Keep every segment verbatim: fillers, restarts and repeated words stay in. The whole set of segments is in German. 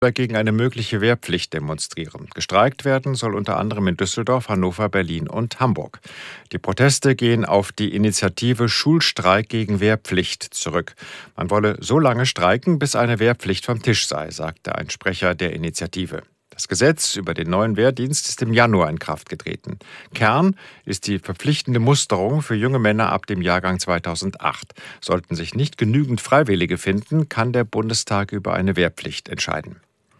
gegen eine mögliche Wehrpflicht demonstrieren. Gestreikt werden soll unter anderem in Düsseldorf, Hannover, Berlin und Hamburg. Die Proteste gehen auf die Initiative Schulstreik gegen Wehrpflicht zurück. Man wolle so lange streiken, bis eine Wehrpflicht vom Tisch sei, sagte ein Sprecher der Initiative. Das Gesetz über den neuen Wehrdienst ist im Januar in Kraft getreten. Kern ist die verpflichtende Musterung für junge Männer ab dem Jahrgang zweitausendacht. Sollten sich nicht genügend Freiwillige finden, kann der Bundestag über eine Wehrpflicht entscheiden.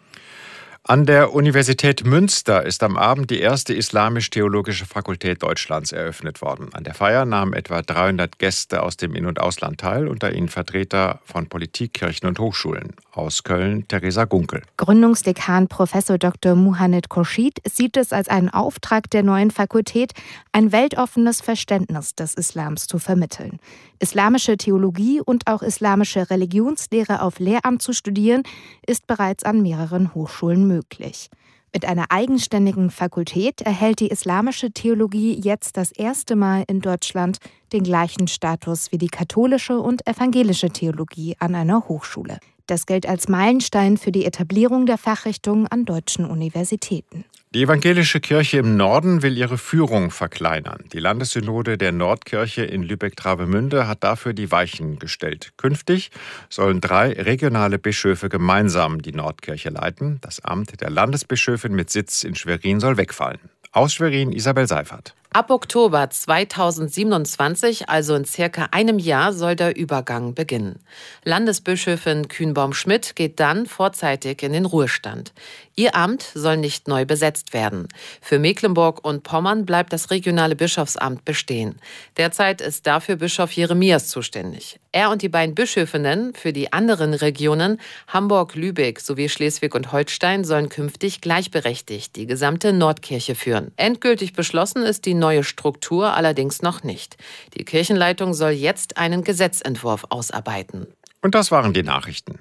An der Universität Münster ist am Abend die erste islamisch-theologische Fakultät Deutschlands eröffnet worden. An der Feier nahmen etwa dreihundert Gäste aus dem In- und Ausland teil, unter ihnen Vertreter von Politik, Kirchen und Hochschulen. Aus Köln Theresa Gunkel. Gründungsdekan Professor Doktor Muhannet Khurshid sieht es als einen Auftrag der neuen Fakultät, ein weltoffenes Verständnis des Islams zu vermitteln. Islamische Theologie und auch islamische Religionslehre auf Lehramt zu studieren, ist bereits an mehreren Hochschulen möglich. Mit einer eigenständigen Fakultät erhält die islamische Theologie jetzt das erste Mal in Deutschland den gleichen Status wie die katholische und evangelische Theologie an einer Hochschule. Das gilt als Meilenstein für die Etablierung der Fachrichtung an deutschen Universitäten. Die evangelische Kirche im Norden will ihre Führung verkleinern. Die Landessynode der Nordkirche in Lübeck-Travemünde hat dafür die Weichen gestellt. Künftig sollen drei regionale Bischöfe gemeinsam die Nordkirche leiten. Das Amt der Landesbischöfin mit Sitz in Schwerin soll wegfallen. Aus Schwerin Isabel Seifert. Ab Oktober zweitausendsiebenundzwanzig, also in circa einem Jahr, soll der Übergang beginnen. Landesbischöfin Kühnbaum-Schmidt geht dann vorzeitig in den Ruhestand. Ihr Amt soll nicht neu besetzt werden. Für Mecklenburg und Pommern bleibt das regionale Bischofsamt bestehen. Derzeit ist dafür Bischof Jeremias zuständig. Er und die beiden Bischöfinnen für die anderen Regionen Hamburg, Lübeck sowie Schleswig und Holstein sollen künftig gleichberechtigt die gesamte Nordkirche führen. Endgültig beschlossen ist die neue Struktur allerdings noch nicht. Die Kirchenleitung soll jetzt einen Gesetzentwurf ausarbeiten. Und das waren die Nachrichten.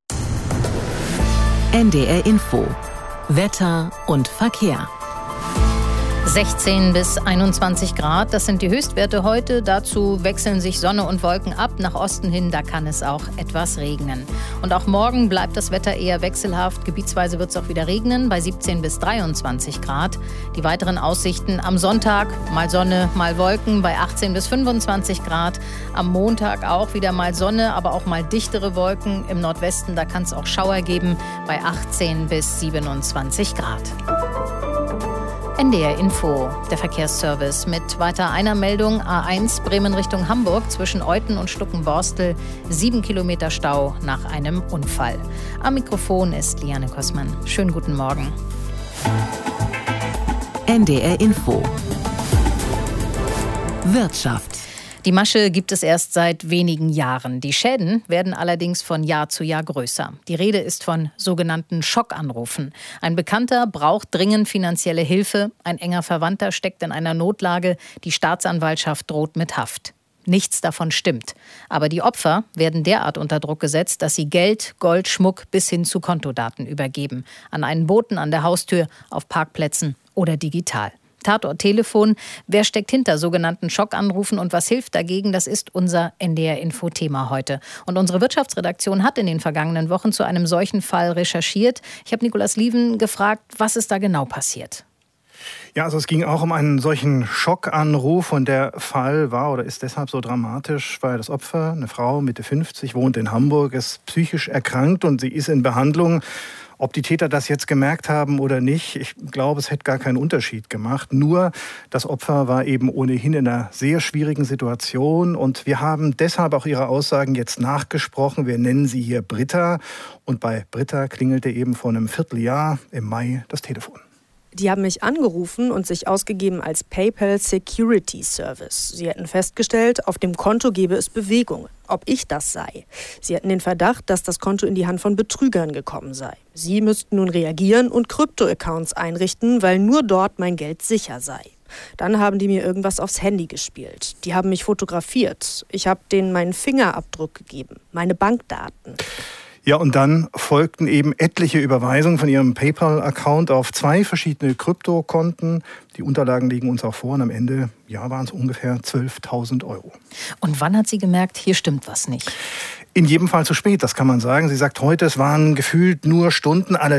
N D R Info. Wetter und Verkehr. sechzehn bis einundzwanzig Grad, das sind die Höchstwerte heute. Dazu wechseln sich Sonne und Wolken ab. Nach Osten hin, da kann es auch etwas regnen. Und auch morgen bleibt das Wetter eher wechselhaft. Gebietsweise wird es auch wieder regnen bei siebzehn bis dreiundzwanzig Grad. Die weiteren Aussichten am Sonntag, mal Sonne, mal Wolken bei achtzehn bis fünfundzwanzig Grad. Am Montag auch wieder mal Sonne, aber auch mal dichtere Wolken. Im Nordwesten, da kann es auch Schauer geben bei achtzehn bis siebenundzwanzig Grad. N D R Info, der Verkehrsservice mit weiter einer Meldung. A eins Bremen Richtung Hamburg zwischen Euthen und Stuckenborstel. Sieben Kilometer Stau nach einem Unfall. Am Mikrofon ist Liane Kossmann. Schönen guten Morgen. N D R Info. Wirtschaft. Die Masche gibt es erst seit wenigen Jahren. Die Schäden werden allerdings von Jahr zu Jahr größer. Die Rede ist von sogenannten Schockanrufen. Ein Bekannter braucht dringend finanzielle Hilfe. Ein enger Verwandter steckt in einer Notlage. Die Staatsanwaltschaft droht mit Haft. Nichts davon stimmt. Aber die Opfer werden derart unter Druck gesetzt, dass sie Geld, Gold, Schmuck bis hin zu Kontodaten übergeben. An einen Boten an der Haustür, auf Parkplätzen oder digital. Tatort Telefon. Wer steckt hinter sogenannten Schockanrufen und was hilft dagegen? Das ist unser N D R-Info-Thema heute. Und unsere Wirtschaftsredaktion hat in den vergangenen Wochen zu einem solchen Fall recherchiert. Ich habe Nikolaus Lieven gefragt, was ist da genau passiert? Ja, also es ging auch um einen solchen Schockanruf und der Fall war oder ist deshalb so dramatisch, weil das Opfer, eine Frau Mitte fünfzig, wohnt in Hamburg, ist psychisch erkrankt und sie ist in Behandlung. Ob die Täter das jetzt gemerkt haben oder nicht, ich glaube, es hätte gar keinen Unterschied gemacht. Nur das Opfer war eben ohnehin in einer sehr schwierigen Situation und wir haben deshalb auch ihre Aussagen jetzt nachgesprochen. Wir nennen sie hier Britta und bei Britta klingelte eben vor einem Vierteljahr im Mai das Telefon. Die haben mich angerufen und sich ausgegeben als PayPal Security Service. Sie hätten festgestellt, auf dem Konto gebe es Bewegungen. Ob ich das sei. Sie hätten den Verdacht, dass das Konto in die Hand von Betrügern gekommen sei. Sie müssten nun reagieren und Krypto-Accounts einrichten, weil nur dort mein Geld sicher sei. Dann haben die mir irgendwas aufs Handy gespielt. Die haben mich fotografiert. Ich habe denen meinen Fingerabdruck gegeben, meine Bankdaten. Ja, und dann folgten eben etliche Überweisungen von ihrem PayPal-Account auf zwei verschiedene Kryptokonten. Die Unterlagen liegen uns auch vor und am Ende ja, waren es ungefähr zwölftausend Euro. Und wann hat sie gemerkt, hier stimmt was nicht? In jedem Fall zu spät, das kann man sagen. Sie sagt heute, es waren gefühlt nur Stunden. Allerdings